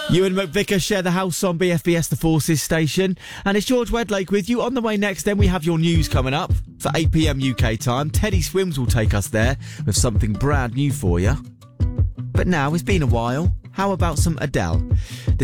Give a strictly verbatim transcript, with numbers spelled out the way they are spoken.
You and McVicker share the house on B F B S The Forces station. And it's George Wedlake with you. On the way next, then we have your news coming up for eight p m U K time. Teddy Swims will take us there with something brand new for you. But now, it's been a while. How about some Adele?